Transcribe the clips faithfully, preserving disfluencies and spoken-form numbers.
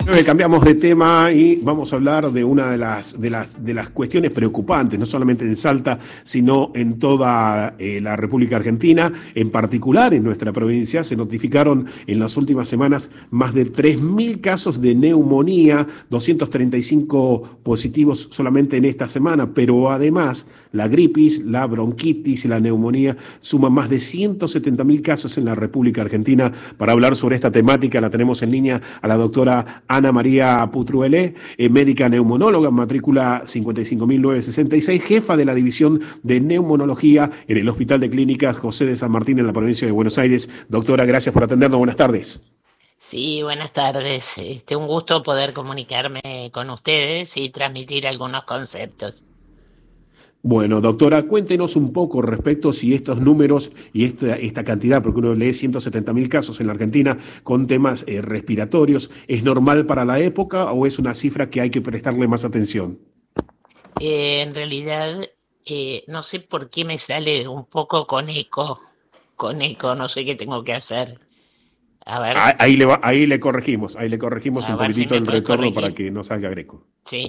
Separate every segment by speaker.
Speaker 1: Cambiamos de tema y vamos a hablar de una de las, de las, de las cuestiones preocupantes, no solamente en Salta, sino en toda eh, la República Argentina. En particular, en nuestra provincia, se notificaron en las últimas semanas más de tres mil casos de neumonía, doscientos treinta y cinco positivos solamente en esta semana, pero además la gripis, la bronquitis y la neumonía suman más de ciento setenta mil casos en la República Argentina. Para hablar sobre esta temática la tenemos en línea a la doctora Ana María Putruelé, eh, médica neumonóloga, matrícula cincuenta y cinco mil novecientos sesenta y seis, jefa de la división de neumonología en el Hospital de Clínicas José de San Martín en la provincia de Buenos Aires. Doctora, gracias por atendernos. Buenas tardes.
Speaker 2: Sí, buenas tardes. Este, un gusto poder comunicarme con ustedes y transmitir algunos conceptos.
Speaker 1: Bueno, doctora, cuéntenos un poco respecto si estos números y esta, esta cantidad, porque uno lee ciento setenta mil casos en la Argentina con temas eh, respiratorios, ¿es normal para la época o es una cifra que hay que prestarle más atención?
Speaker 2: Eh, en realidad, eh, no sé por qué me sale un poco con eco, con eco, no sé qué tengo que hacer. A ver,
Speaker 1: Ah, Ahí le, va- ahí le corregimos, ahí le corregimos
Speaker 2: a
Speaker 1: un
Speaker 2: ver si
Speaker 1: poquitito
Speaker 2: me
Speaker 1: el
Speaker 2: puedes
Speaker 1: retorno para
Speaker 2: corregir.
Speaker 1: que no salga greco.
Speaker 2: Sí,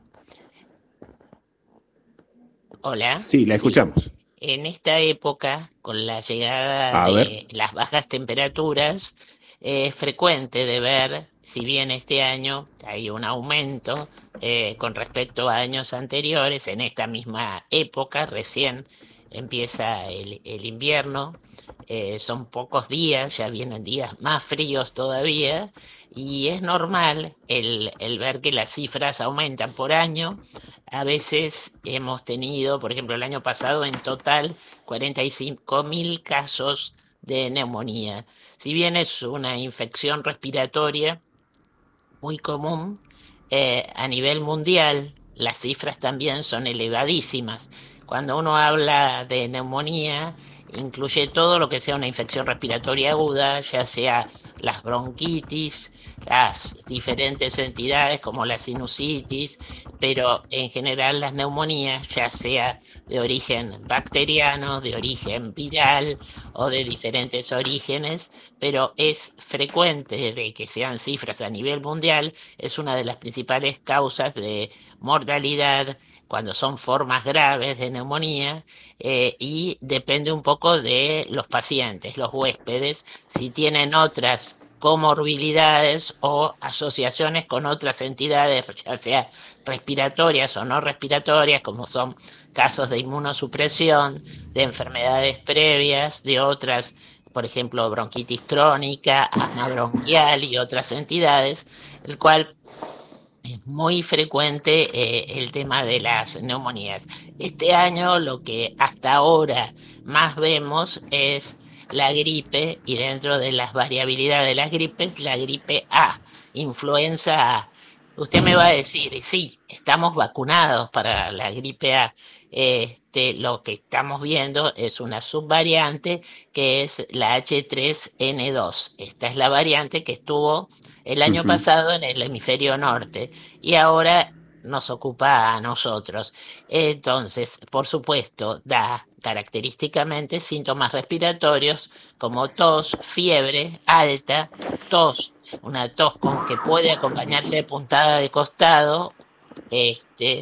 Speaker 2: hola,
Speaker 1: Sí, la
Speaker 2: sí.
Speaker 1: escuchamos.
Speaker 2: En esta época, con la llegada
Speaker 1: A ver.
Speaker 2: de las bajas temperaturas, es frecuente de ver, si bien este año hay un aumento eh, con respecto a años anteriores, en esta misma época, recién empieza el, el invierno, eh, son pocos días, ya vienen días más fríos todavía, y es normal el, el ver que las cifras aumentan por año. A veces hemos tenido, por ejemplo, el año pasado en total cuarenta y cinco mil casos de neumonía. Si bien es una infección respiratoria muy común, eh, a nivel mundial las cifras también son elevadísimas. Cuando uno habla de neumonía, incluye todo lo que sea una infección respiratoria aguda, ya sea las bronquitis, las diferentes entidades como la sinusitis, pero en general las neumonías, ya sea de origen bacteriano, de origen viral o de diferentes orígenes, pero es frecuente de que sean cifras a nivel mundial, es una de las principales causas de mortalidad cuando son formas graves de neumonía, eh, y depende un poco de los pacientes, los huéspedes, si tienen otras comorbilidades o asociaciones con otras entidades, ya sea respiratorias o no respiratorias, como son casos de inmunosupresión, de enfermedades previas, de otras, por ejemplo, bronquitis crónica, asma bronquial y otras entidades, el cual es muy frecuente eh, el tema de las neumonías. Este año lo que hasta ahora más vemos es la gripe, y dentro de las variabilidades de las gripes, la gripe A, influenza A. Usted me va a decir, sí, estamos vacunados para la gripe A. Este, lo que estamos viendo es una subvariante que es la H tres N dos. Esta es la variante que estuvo el año
Speaker 1: Ujú.
Speaker 2: pasado en el hemisferio norte y ahora nos ocupa a nosotros. Entonces, por supuesto, da característicamente síntomas respiratorios como tos, fiebre alta, tos, una tos con que puede acompañarse de puntada de costado. Este,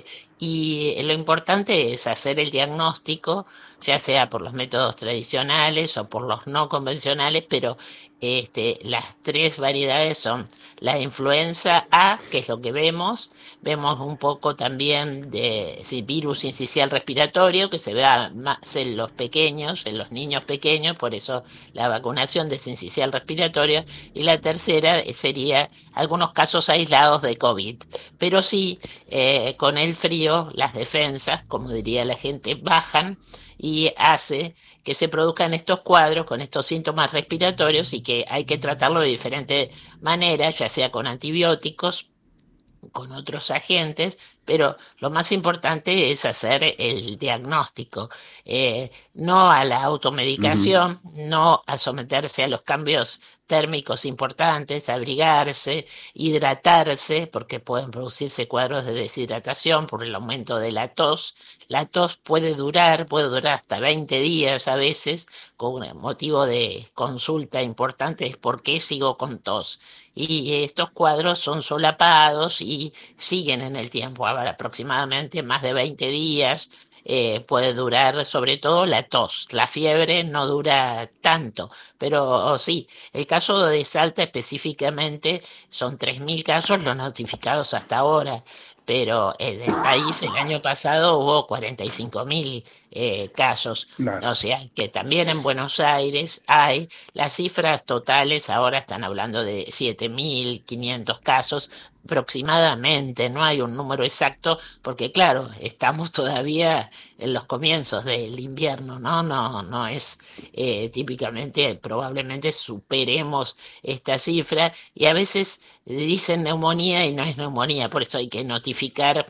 Speaker 2: y lo importante es hacer el diagnóstico, ya sea por los métodos tradicionales o por los no convencionales, pero este, las tres variedades son la influenza A, que es lo que vemos, vemos un poco también de sí, virus sincicial respiratorio, que se ve más en los pequeños, en los niños pequeños, por eso la vacunación de sincicial respiratorio, y la tercera sería algunos casos aislados de COVID. Pero sí, eh, con el frío las defensas, como diría la gente, bajan y hace que se produzcan estos cuadros con estos síntomas respiratorios y que hay que tratarlo de diferentes maneras, ya sea con antibióticos, con otros agentes, pero lo más importante es hacer el diagnóstico, eh, no a la automedicación, uh-huh. no a someterse a los cambios térmicos importantes, abrigarse, hidratarse, porque pueden producirse cuadros de deshidratación por el aumento de la tos. La tos puede durar, puede durar hasta veinte días a veces, con un motivo de consulta importante es por qué sigo con tos. Y estos cuadros son solapados y siguen en el tiempo, ahora aproximadamente más de veinte días. Eh, puede durar sobre todo la tos, la fiebre no dura tanto, pero oh, sí, el caso de Salta específicamente son tres mil casos los notificados hasta ahora, pero en el país el año pasado hubo cuarenta y cinco mil eh, casos, claro. O sea que también en Buenos Aires hay, las cifras totales ahora están hablando de siete mil quinientos casos aproximadamente, no hay un número exacto, porque claro, estamos todavía en los comienzos del invierno, no, no, no es eh, típicamente, probablemente superemos esta cifra, y a veces dicen neumonía y no es neumonía, por eso hay que notificar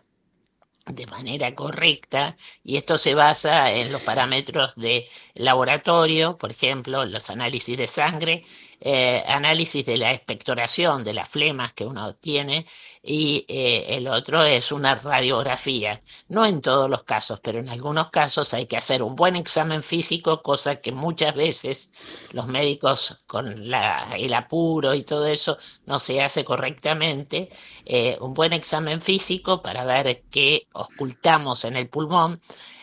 Speaker 2: de manera correcta, y esto se basa en los parámetros de laboratorio, por ejemplo, los análisis de sangre, eh, análisis de la expectoración, de las flemas que uno tiene, y eh, el otro es una radiografía. No en todos los casos, pero en algunos casos hay que hacer un buen examen físico, cosa que muchas veces los médicos con la, el apuro y todo eso no se hace correctamente. Eh, un buen examen físico para ver qué ocultamos en el pulmón,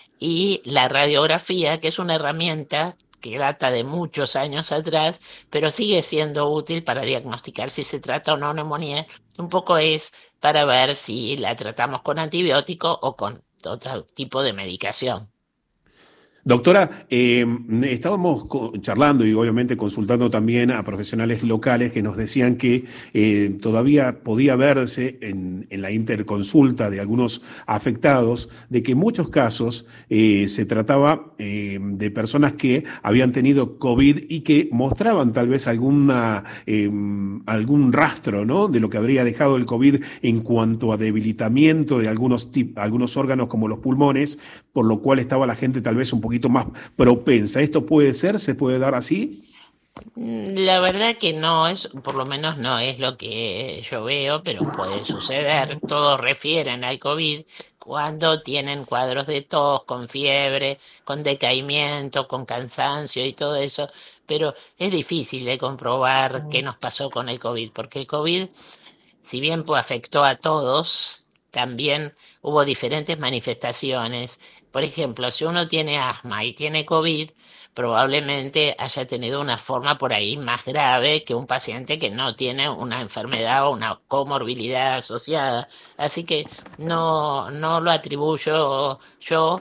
Speaker 2: y la radiografía, que es una herramienta que data de muchos años atrás, pero sigue siendo útil para diagnosticar si se trata o no neumonía. Un poco es para ver si la tratamos con antibiótico o con otro tipo de medicación.
Speaker 1: Doctora, eh, estábamos charlando y obviamente consultando también a profesionales locales que nos decían que eh, todavía podía verse en, en la interconsulta de algunos afectados de que en muchos casos eh, se trataba eh, de personas que habían tenido COVID y que mostraban tal vez alguna, eh, algún rastro, ¿no?, de lo que habría dejado el COVID en cuanto a debilitamiento de algunos, tip, algunos órganos como los pulmones, por lo cual estaba la gente tal vez un poquito más propensa. ¿Esto puede ser? ¿Se puede dar así?
Speaker 2: La verdad que no es, por lo menos no es lo que yo veo, pero puede suceder. Todos refieren al COVID cuando tienen cuadros de tos, con fiebre, con decaimiento, con cansancio y todo eso, pero es difícil de comprobar qué nos pasó con el COVID, porque el COVID, si bien pues, afectó a todos, también hubo diferentes manifestaciones. Por ejemplo, si uno tiene asma y tiene COVID, probablemente haya tenido una forma por ahí más grave que un paciente que no tiene una enfermedad o una comorbilidad asociada. Así que no, no lo atribuyo yo,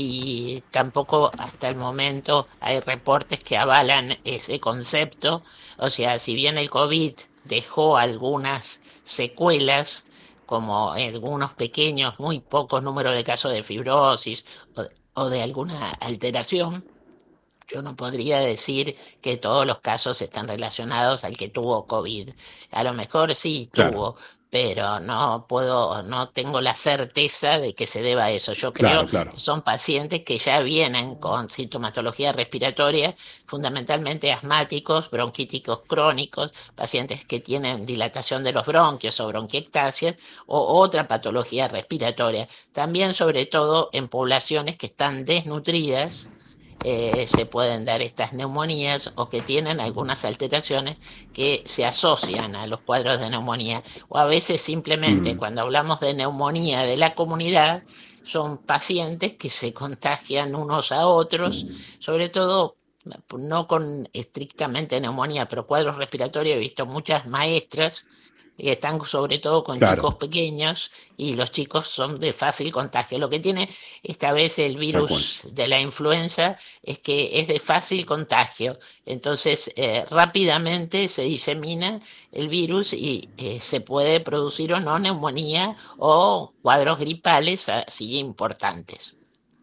Speaker 2: y tampoco hasta el momento hay reportes que avalan ese concepto. O sea, si bien el COVID dejó algunas secuelas, como algunos pequeños, muy pocos números de casos de fibrosis o de, o de alguna alteración, yo no podría decir que todos los casos están relacionados al que tuvo COVID. A lo mejor sí tuvo, claro, pero no puedo, no tengo la certeza de que se deba a eso. Yo creo claro, claro. que son pacientes que ya vienen con sintomatología respiratoria, fundamentalmente asmáticos, bronquíticos crónicos, pacientes que tienen dilatación de los bronquios o bronquiectasias o otra patología respiratoria. También, sobre todo, en poblaciones que están desnutridas, Eh, se pueden dar estas neumonías o que tienen algunas alteraciones que se asocian a los cuadros de neumonía, o a veces simplemente mm. cuando hablamos de neumonía de la comunidad son pacientes que se contagian unos a otros, sobre todo no con estrictamente neumonía, pero cuadros respiratorios. He visto muchas maestras que están sobre todo con claro. chicos pequeños, y los chicos son de fácil contagio. Lo que tiene esta vez el virus de la influenza es que es de fácil contagio, entonces eh, rápidamente se disemina el virus y eh, se puede producir o no neumonía o cuadros gripales así importantes.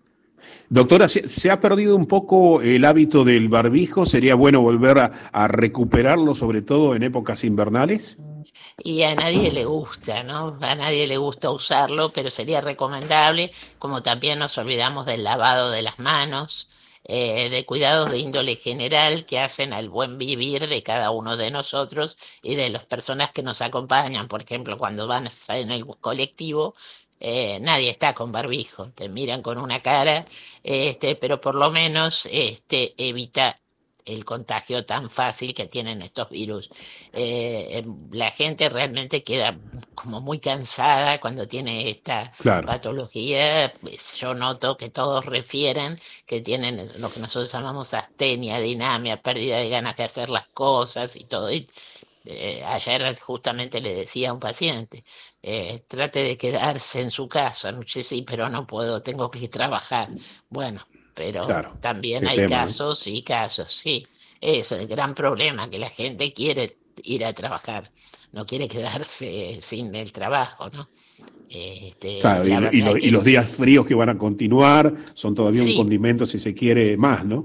Speaker 1: Doctora, ¿se ha perdido un poco el hábito del barbijo? ¿Sería bueno volver a, a recuperarlo, sobre todo en épocas invernales?
Speaker 2: Y a nadie le gusta, ¿no? A nadie le gusta usarlo, pero sería recomendable, como también nos olvidamos del lavado de las manos, eh, de cuidados de índole general que hacen al buen vivir de cada uno de nosotros y de las personas que nos acompañan. Por ejemplo, cuando van a estar en el colectivo, eh, nadie está con barbijo, te miran con una cara, este, pero por lo menos este, evita el contagio tan fácil que tienen estos virus. Eh, em, la gente realmente queda como muy cansada cuando tiene esta
Speaker 1: Claro,
Speaker 2: patología. Pues, yo noto que todos refieren que tienen lo que nosotros llamamos astenia, dinamia, pérdida de ganas de hacer las cosas y todo. Y, eh, ayer justamente le decía a un paciente, eh, trate de quedarse en su casa. No sé, sí, pero no puedo, tengo que trabajar. Bueno, pero
Speaker 1: claro.
Speaker 2: también
Speaker 1: Qué
Speaker 2: hay
Speaker 1: tema, ¿no?
Speaker 2: casos y casos, sí. Eso es el gran problema, que la gente quiere ir a trabajar, no quiere quedarse sin el trabajo, ¿no? Este,
Speaker 1: Sabe, y,
Speaker 2: la
Speaker 1: lo- y
Speaker 2: verdad
Speaker 1: lo- y
Speaker 2: que
Speaker 1: los
Speaker 2: sí.
Speaker 1: días fríos que van a continuar son todavía un
Speaker 2: Sí,
Speaker 1: condimento, si se quiere, más, ¿no?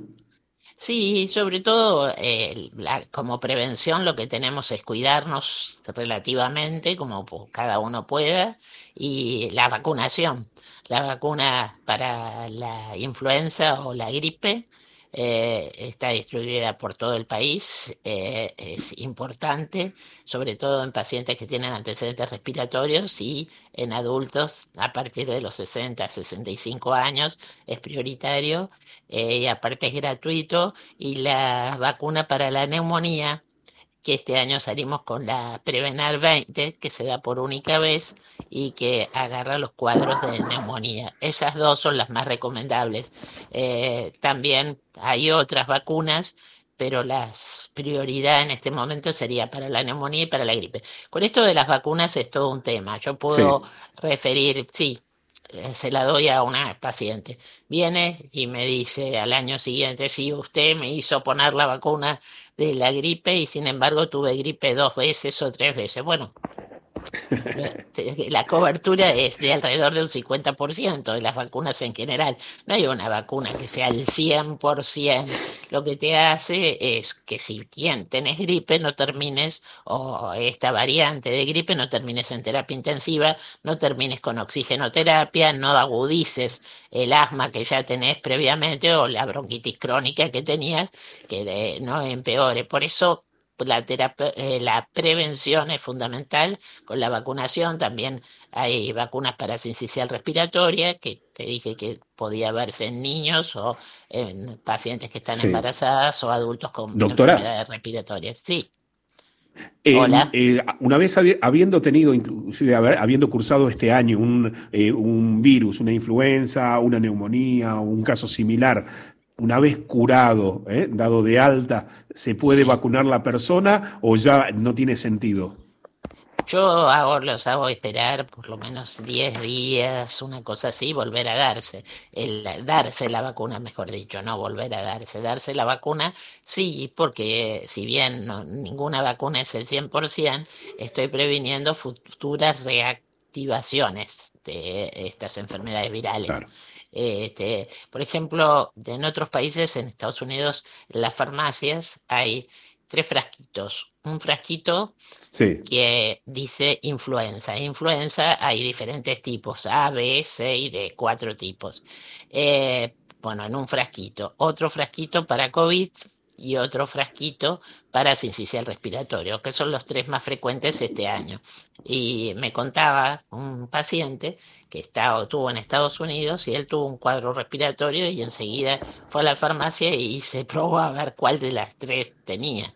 Speaker 2: sí, sobre todo eh, la- como prevención lo que tenemos es cuidarnos relativamente, como po- cada uno pueda, y la vacunación. La vacuna para la influenza o la gripe eh, está distribuida por todo el país, eh, es importante, sobre todo en pacientes que tienen antecedentes respiratorios y en adultos a partir de los sesenta, sesenta y cinco años es prioritario, eh, y aparte es gratuito, y la vacuna para la neumonía, que este año salimos con la Prevenar veinte, que se da por única vez y que agarra los cuadros de neumonía. Esas dos son las más recomendables. Eh, también hay otras vacunas, pero la prioridad en este momento sería para la neumonía y para la gripe. Con esto de las vacunas es todo un tema. Yo puedo
Speaker 1: Sí.
Speaker 2: referir, sí, eh, se la doy a una paciente. Viene y me dice al año siguiente, sí, usted me hizo poner la vacuna de la gripe y sin embargo tuve gripe dos veces o tres veces. Bueno, la cobertura es de alrededor de un cincuenta por ciento de las vacunas en general. No hay una vacuna que sea el cien por ciento. Lo que te hace es que si tenés gripe no termines, o esta variante de gripe, no termines en terapia intensiva, no termines con oxigenoterapia, no agudices el asma que ya tenés previamente o la bronquitis crónica que tenías, que de- no empeore. Por eso la, terapia, eh, la prevención es fundamental. Con la vacunación también hay vacunas para sincicial respiratoria, que te dije que podía verse en niños o en pacientes que están
Speaker 1: Sí.
Speaker 2: embarazadas o adultos con
Speaker 1: Doctora,
Speaker 2: enfermedades respiratorias. Sí,
Speaker 1: en,
Speaker 2: hola.
Speaker 1: eh, una vez habi- habiendo tenido, inclusive haber- habiendo cursado este año un, eh, un virus, una influenza, una neumonía o un caso similar, una vez curado, eh, dado de alta, ¿se puede
Speaker 2: Sí.
Speaker 1: vacunar la persona o ya no tiene sentido?
Speaker 2: Yo hago, los hago esperar por lo menos diez días, una cosa así, volver a darse. El, darse la vacuna, mejor dicho, no volver a darse. Darse la vacuna, sí, porque si bien no- ninguna vacuna es el cien por ciento, estoy previniendo futuras reactivaciones de estas enfermedades virales.
Speaker 1: Claro.
Speaker 2: Este, por ejemplo, en otros países, en Estados Unidos, en las farmacias hay tres frasquitos. Un frasquito
Speaker 1: Sí,
Speaker 2: que dice influenza. Influenza hay diferentes tipos, A, B, C y D, cuatro tipos. Eh, bueno, en un frasquito. Otro frasquito para COVID y otro frasquito para sincicial respiratorio, que son los tres más frecuentes este año. Y me contaba un paciente que estaba, estuvo en Estados Unidos y él tuvo un cuadro respiratorio y enseguida fue a la farmacia y se probó a ver cuál de las tres tenía.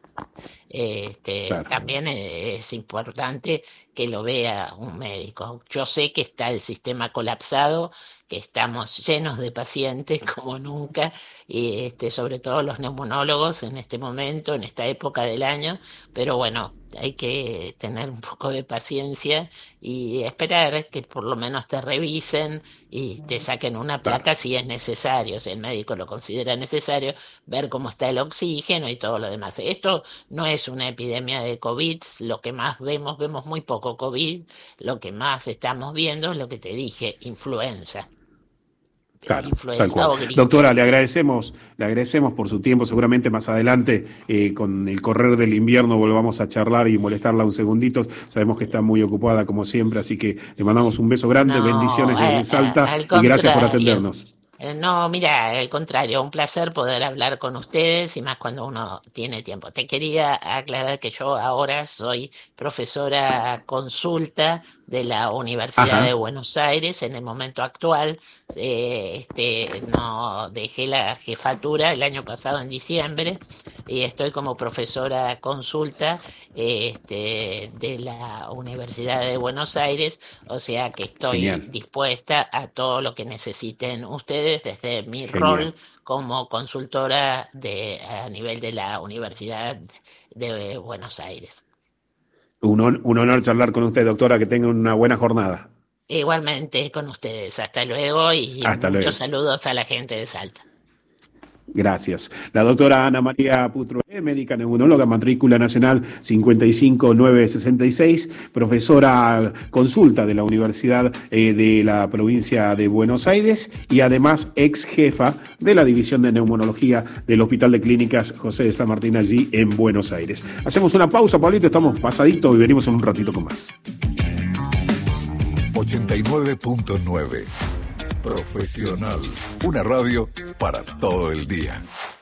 Speaker 2: Este,
Speaker 1: claro.
Speaker 2: también es importante que lo vea un médico. Yo sé que está el sistema colapsado, que estamos llenos de pacientes como nunca, y este, sobre todo los neumonólogos en este momento, en esta época del año, pero bueno, hay que tener un poco de paciencia y esperar que por lo menos te revisen y te saquen una
Speaker 1: Claro.
Speaker 2: placa si es necesario, si el médico lo considera necesario, ver cómo está el oxígeno y todo lo demás. Esto no es una epidemia de COVID, lo que más vemos, vemos muy poco COVID, lo que más estamos viendo es lo que te dije, influenza.
Speaker 1: Claro,
Speaker 2: influenza o gripe.
Speaker 1: Doctora, le agradecemos, le agradecemos por su tiempo. Seguramente más adelante, eh, con el correr del invierno, volvamos a charlar y molestarla un segundito. Sabemos que está muy ocupada como siempre, así que le mandamos un beso grande,
Speaker 2: No,
Speaker 1: bendiciones desde
Speaker 2: a-
Speaker 1: Salta
Speaker 2: a- al
Speaker 1: y gracias por
Speaker 2: contrario.
Speaker 1: atendernos.
Speaker 2: Eh, No, mira, al contrario, un placer poder hablar con ustedes y más cuando uno tiene tiempo. Te quería aclarar que yo ahora soy profesora consulta de la Universidad
Speaker 1: Ajá.
Speaker 2: de Buenos Aires en el momento actual. Eh, este, no dejé la jefatura el año pasado en diciembre y estoy como profesora consulta eh, este, de la Universidad de Buenos Aires, o sea que estoy
Speaker 1: Genial.
Speaker 2: dispuesta a todo lo que necesiten ustedes desde mi
Speaker 1: Genial.
Speaker 2: rol como consultora de, a nivel de la Universidad de Buenos Aires.
Speaker 1: Un, hon- un honor charlar con usted, doctora, que tenga una buena jornada.
Speaker 2: Igualmente con ustedes, hasta luego y
Speaker 1: Hasta
Speaker 2: muchos
Speaker 1: luego.
Speaker 2: saludos a la gente de Salta.
Speaker 1: Gracias. La doctora Ana María Putrué, médica neumóloga, matrícula nacional cincuenta y cinco mil novecientos sesenta y seis, profesora consulta de la Universidad eh, de la provincia de Buenos Aires y además ex jefa de la División de Neumonología del Hospital de Clínicas José de San Martín allí en Buenos Aires. Hacemos una pausa, Pablito, estamos pasaditos y venimos en un ratito con más.
Speaker 3: ochenta y nueve punto nueve Profesional, una radio para todo el día.